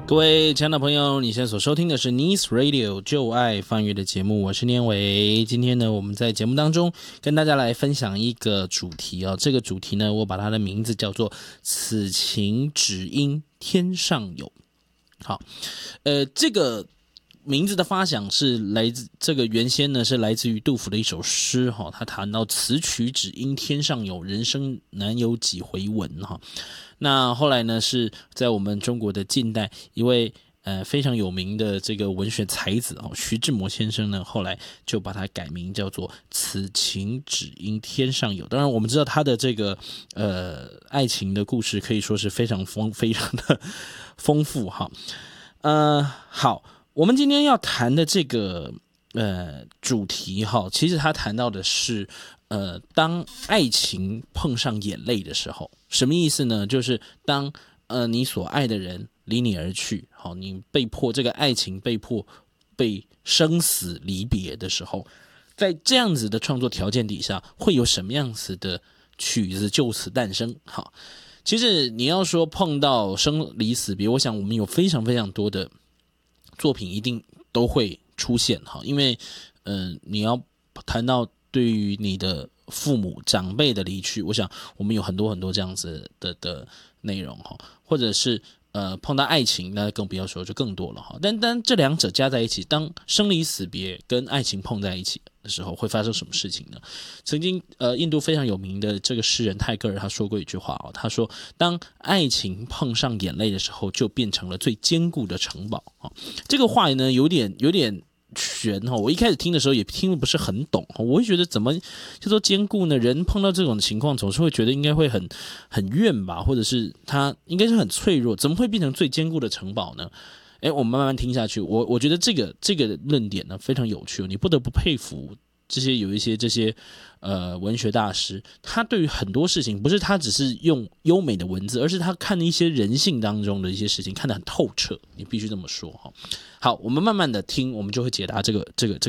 各位亲爱的朋友，你现在所收听的是 Nice Radio 就爱翻阅的节目，我是年伟。今天呢，我们在节目当中跟大家来分享一个主题哦。这个主题呢，我把它的名字叫做"此情只应天上有"。好，这个名字的发想是来自这个原先呢是来自于杜甫的一首诗哈，他谈到此曲只应天上有，人生难有几回闻哈。那后来呢，是在我们中国的近代一位非常有名的这个文学才子徐志摩先生呢，后来就把它改名叫做此情只应天上有。当然我们知道他的这个爱情的故事可以说是非常的丰富哈。好，我们今天要谈的这个主题哈，其实他谈到的是当爱情碰上眼泪的时候，什么意思呢？就是当你所爱的人离你而去，好，你被迫这个爱情被生死离别的时候，在这样子的创作条件底下，会有什么样子的曲子就此诞生？好，其实你要说碰到生离死别，我想我们有非常非常多的作品一定都会出现哈，因为你要谈到对于你的父母长辈的离去，我想我们有很多很多这样子的内容哈，或者是碰到爱情，那更不要说就更多了哈。但这两者加在一起，当生离死别跟爱情碰在一起的时候，会发生什么事情呢？曾经印度非常有名的这个诗人泰戈尔他说过一句话他说当爱情碰上眼泪的时候，就变成了最坚固的城堡这个话呢有点悬我一开始听的时候也听得不是很懂我会觉得怎么叫做坚固呢？人碰到这种情况总是会觉得应该会很怨吧，或者是他应该是很脆弱，怎么会变成最坚固的城堡呢？我们慢慢听下去，我觉得这个论点呢非常有趣，你不得不佩服有一些这些文学大师，他对于很多事情不是他只是用优美的文字，而是他看一些人性当中的一些事情看得很透彻，你必须这么说哈。好，我们慢慢的听，我们就会解答这个